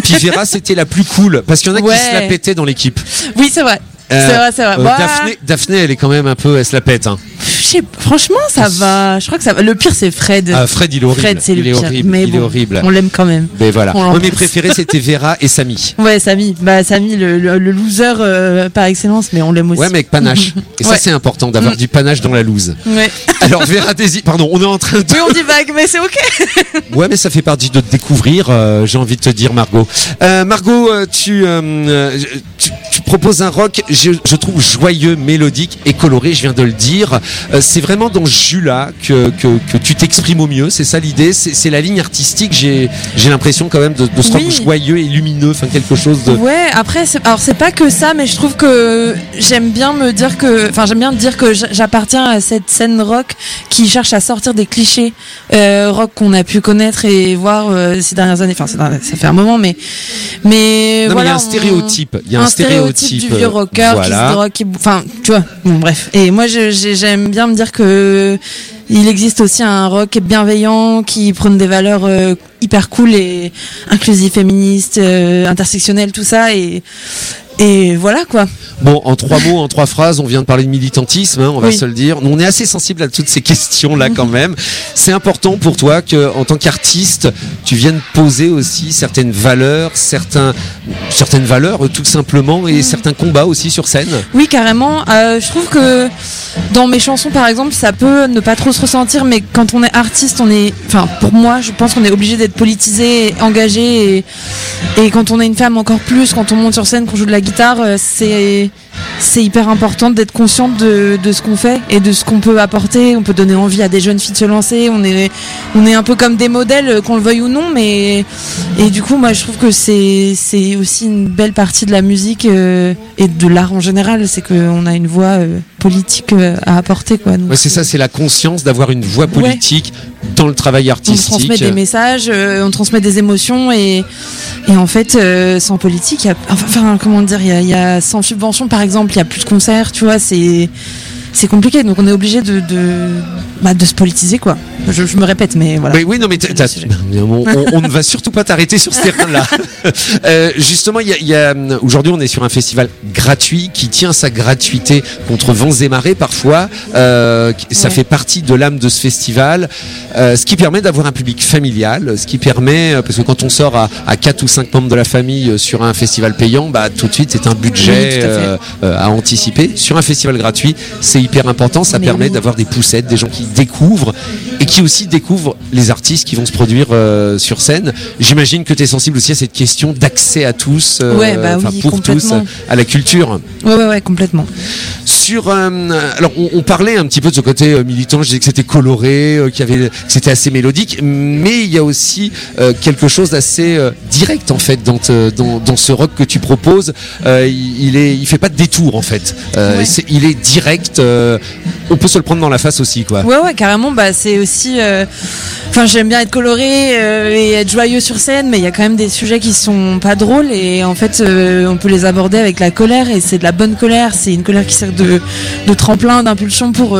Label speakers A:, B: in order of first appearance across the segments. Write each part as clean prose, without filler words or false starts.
A: Puis Vera, c'était la plus cool parce qu'il y en a qui se la pétaient dans l'équipe.
B: Oui, c'est vrai. C'est vrai.
A: Daphné, elle est quand même un peu, elle se la pète. Hein.
B: Franchement, ça va. Je crois que ça va. Le pire, c'est Fred.
A: Fred, il est horrible.
B: Fred, c'est le pire.
A: Horrible.
B: Mais
A: il est horrible.
B: On l'aime quand même.
A: Mais voilà. Moi, mes préférés, c'était Vera et Samy.
B: Ouais, Samy. Samy, le loser par excellence, mais on l'aime aussi.
A: Ouais, mais avec panache. Et ça, c'est important d'avoir du panache dans la loose.
B: Ouais.
A: Alors, Vera Daisy, pardon, on est en train de.
B: Oui, on divague, mais c'est ok.
A: Ouais, mais ça fait partie de te découvrir. J'ai envie de te dire, Margot. Margot, tu proposes un rock, je trouve joyeux, mélodique et coloré. Je viens de le dire. C'est vraiment dans ce jus-là que tu t'exprimes au mieux. C'est ça l'idée. C'est la ligne artistique. J'ai l'impression quand même de ce rock joyeux et lumineux. Enfin, quelque chose de.
B: Ouais. Après, c'est pas que ça, mais je trouve que j'aime bien dire que j'appartiens à cette scène rock qui cherche à sortir des clichés rock qu'on a pu connaître et voir ces dernières années. Enfin, ça fait un moment, mais
A: non,
B: voilà.
A: Il y a un stéréotype. Il y a un stéréotype
B: du vieux rocker qui se drogue. Enfin, tu vois. Bon, bref. Et moi, j'aime bien me dire que il existe aussi un rock bienveillant qui prône des valeurs hyper cool et inclusif, féministe, intersectionnel, tout ça et voilà quoi.
A: Bon, en 3 mots, en 3 phrases, on vient de parler de militantisme, hein, on va se le dire. On est assez sensible à toutes ces questions-là quand même. C'est important pour toi que, en tant qu'artiste, tu viennes poser aussi certaines valeurs tout simplement, et certains combats aussi sur scène.
B: Oui, carrément. Je trouve que dans mes chansons, par exemple, ça peut ne pas trop se ressentir, mais quand on est artiste, pour moi, je pense qu'on est obligé d'être politisé, engagé, et quand on est une femme encore plus, quand on monte sur scène, qu'on joue de la guitare, c'est hyper important d'être consciente de ce qu'on fait et de ce qu'on peut apporter. On peut donner envie à des jeunes filles de se lancer. On est un peu comme des modèles, qu'on le veuille ou non, et du coup, moi, je trouve que c'est aussi une belle partie de la musique et de l'art en général, c'est qu'on a une voix politique à apporter, quoi. Donc,
A: c'est ça, c'est la conscience d'avoir une voix politique dans le travail artistique.
B: On transmet des messages, on transmet des émotions, et en fait, sans politique, il y a sans subvention, par exemple, il y a plus de concerts, tu vois, c'est compliqué, donc on est obligé de se politiser, quoi. Je me répète, mais voilà.
A: Oui, non, mais on ne va surtout pas t'arrêter sur ce terrain-là. Justement, aujourd'hui, on est sur un festival gratuit qui tient sa gratuité contre vents et marées parfois. Ça fait partie de l'âme de ce festival, ce qui permet d'avoir un public familial, ce qui permet, parce que quand on sort à 4 ou 5 membres de la famille sur un festival payant, tout de suite c'est un budget à anticiper. Sur un festival gratuit, c'est hyper important. Ça permet d'avoir des poussettes, des gens qui découvrent et qui aussi découvrent les artistes qui vont se produire sur scène. J'imagine que tu es sensible aussi à cette question d'accès à tous, pour tous, à la culture.
B: Ouais, complètement.
A: Alors on parlait un petit peu de ce côté militant, je disais que c'était coloré, que c'était assez mélodique, mais il y a aussi quelque chose d'assez direct en fait dans ce rock que tu proposes. Il fait pas de détour en fait. Il est direct. On peut se le prendre dans la face aussi, quoi.
B: Ouais, carrément. C'est aussi. J'aime bien être coloré et être joyeux sur scène, mais il y a quand même des sujets qui sont pas drôles, et en fait, on peut les aborder avec la colère, et c'est de la bonne colère. C'est une colère qui sert de tremplin, d'impulsion pour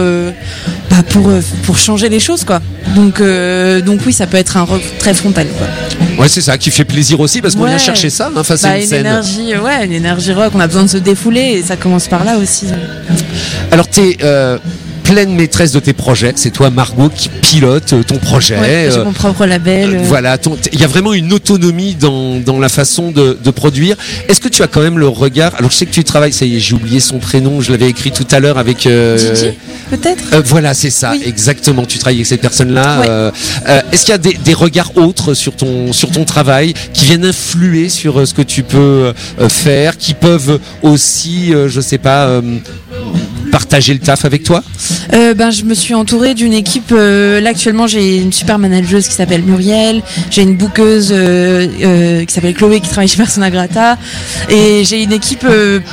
B: changer les choses, quoi. Donc oui, ça peut être un rock très frontal, quoi.
A: Ouais, c'est ça qui fait plaisir aussi, parce qu'on vient chercher ça face à une scène.
B: Une énergie rock. On a besoin de se défouler, et ça commence par là aussi.
A: Alors t'es pleine maîtresse de tes projets. C'est toi, Margot, qui pilote ton projet.
B: Ouais, j'ai mon propre label.
A: Voilà, il y a vraiment une autonomie dans la façon de produire. Est-ce que tu as quand même le regard? Alors je sais que tu travailles, ça y est, j'ai oublié son prénom, je l'avais écrit tout à l'heure avec
B: Gigi, peut-être.
A: Voilà, c'est ça, oui. Exactement. Tu travailles avec cette personne-là.
B: Ouais.
A: Est-ce qu'il y a des regards autres sur ton travail qui viennent influer sur ce que tu peux faire, qui peuvent aussi, je sais pas, partager le taf avec toi?
B: Je me suis entourée d'une équipe. Là actuellement, j'ai une super manageuse qui s'appelle Muriel. J'ai une bookeuse qui s'appelle Chloé, qui travaille chez Persona Grata. Et j'ai une équipe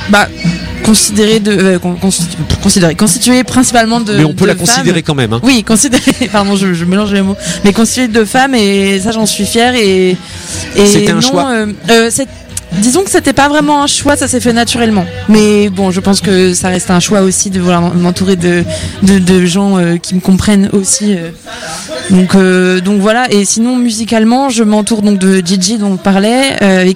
B: constituée principalement de.
A: Mais on peut la
B: femmes.
A: considérer quand même. Hein.
B: Oui, considérée. Pardon, je mélange les mots. Mais constituée de femmes, et ça, j'en suis fière. Et
A: c'était un choix.
B: Disons que c'était pas vraiment un choix, ça s'est fait naturellement. Mais bon, je pense que ça reste un choix aussi de vouloir m'entourer de gens qui me comprennent aussi. Donc voilà. Et sinon, musicalement, je m'entoure donc de Gigi dont on parlait, avec